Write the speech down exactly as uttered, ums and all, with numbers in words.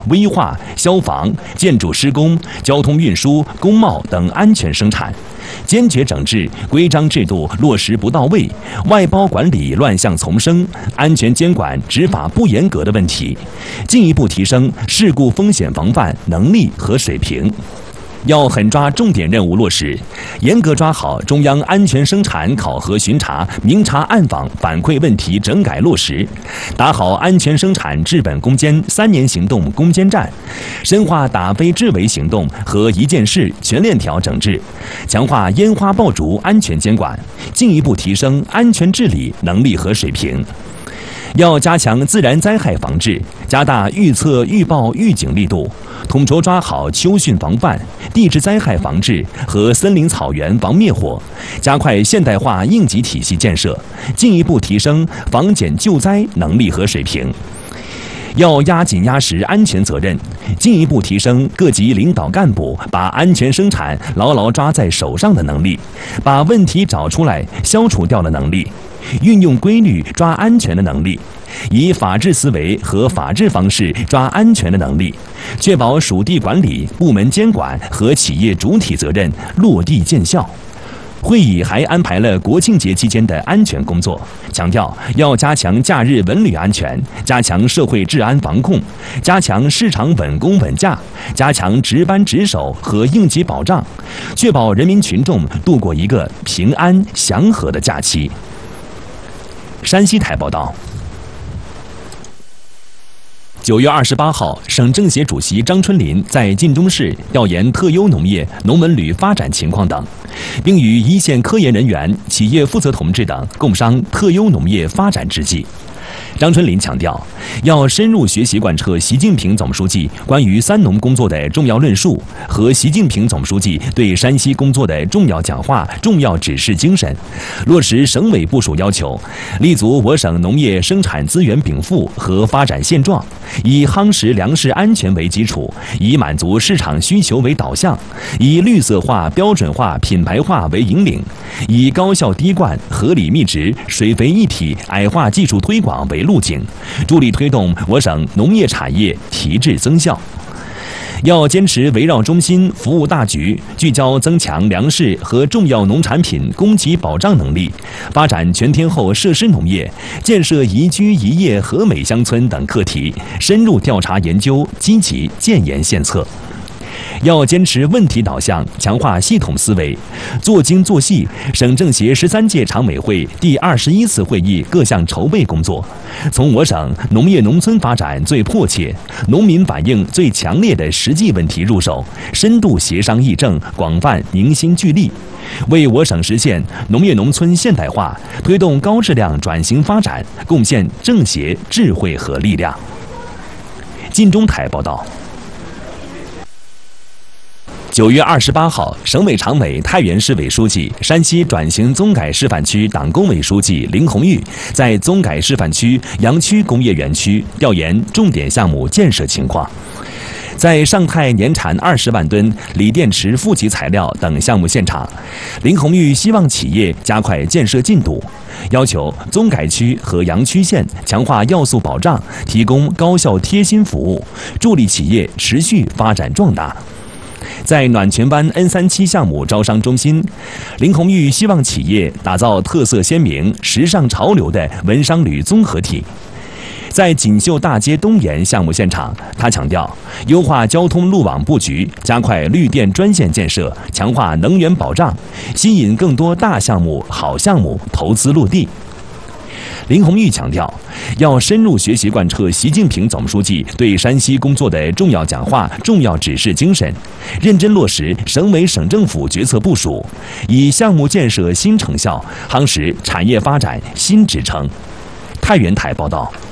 危化、消防、建筑施工、交通运输、工贸等安全生产，坚决整治规章制度落实不到位、外包管理乱象丛生、安全监管执法不严格的问题，进一步提升事故风险防范能力和水平。要狠抓重点任务落实，严格抓好中央安全生产考核巡查、明察暗访反馈问题整改落实，打好安全生产治本攻坚三年行动攻坚战，深化打非治伪行动和一件事全链条整治，强化烟花爆竹安全监管，进一步提升安全治理能力和水平。要加强自然灾害防治，加大预测、预报、预警力度，统筹抓好秋汛防范、地质灾害防治和森林草原防灭火，加快现代化应急体系建设，进一步提升防减救灾能力和水平。要压紧压实安全责任，进一步提升各级领导干部把安全生产牢牢抓在手上的能力，把问题找出来消除掉的能力，运用规律抓安全的能力，以法治思维和法治方式抓安全的能力，确保属地管理、部门监管和企业主体责任落地见效。会议还安排了国庆节期间的安全工作，强调要加强假日文旅安全，加强社会治安防控，加强市场稳工稳价，加强值班值守和应急保障，确保人民群众度过一个平安祥和的假期。山西台报道。九月二十八号，省政协主席张春林在晋中市调研特优农业、农文旅发展情况等，并与一线科研人员、企业负责同志等共商特优农业发展之计。张春林强调，要深入学习贯彻习近平总书记关于三农工作的重要论述和习近平总书记对山西工作的重要讲话、重要指示精神，落实省委部署要求，立足我省农业生产资源禀赋和发展现状，以夯实粮食安全为基础，以满足市场需求为导向，以绿色化、标准化、品牌化为引领，以高效滴灌、合理密植、水肥一体、矮化技术推广为路径，助力推动我省农业产业提质增效。要坚持围绕中心服务大局，聚焦增强粮食和重要农产品供给保障能力，发展全天候设施农业，建设宜居宜业和美乡村等课题，深入调查研究，积极建言献策。要坚持问题导向，强化系统思维，做精做细省政协十三届常委会第二十一次会议各项筹备工作，从我省农业农村发展最迫切、农民反映最强烈的实际问题入手，深度协商议政，广泛凝心聚力，为我省实现农业农村现代化、推动高质量转型发展贡献政协智慧和力量。晋中台报道。九月二十八号，省委常委、太原市委书记、山西转型综改示范区党工委书记林红玉在综改示范区阳曲工业园区调研重点项目建设情况。在上泰年产二十万吨锂电池负极材料等项目现场，林红玉希望企业加快建设进度，要求综改区和阳曲县强化要素保障，提供高效贴心服务，助力企业持续发展壮大。在暖泉湾 N 三七 项目招商中心，林红玉希望企业打造特色鲜明、时尚潮流的文商旅综合体。在锦绣大街东沿项目现场，他强调优化交通路网布局，加快绿电专线建设，强化能源保障，吸引更多大项目、好项目投资落地。林红玉强调，要深入学习贯彻习近平总书记对山西工作的重要讲话、重要指示精神，认真落实省委省政府决策部署，以项目建设新成效夯实产业发展新征程。太原台报道。